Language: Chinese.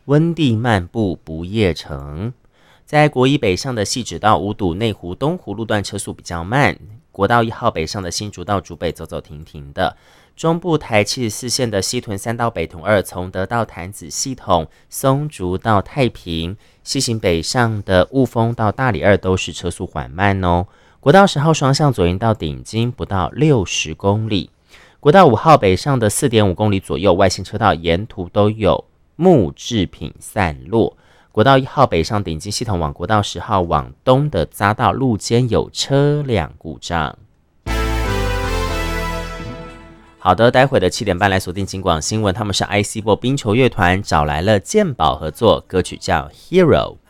温地漫步不夜城。在国一北上的汐止到五堵、内湖、东湖路段车速比较慢，国道1号北上的新竹到竹北走走停停的。中部台74线的西屯3到北屯2，从德到潭子系统、松竹到太平，西行北上的雾峰到大里2都是车速缓慢哦。国道10号双向左营到顶金不到60公里。国道5号北上的 4.5 公里左右，外线车道沿途都有木制品散落。国道1号北上顶金系统往国道10号往东的匝道路肩有车辆故障。好的，待会的7点半来锁定警广新闻，他们是 IC 波冰球乐团找来了健保合作，歌曲叫 Hero。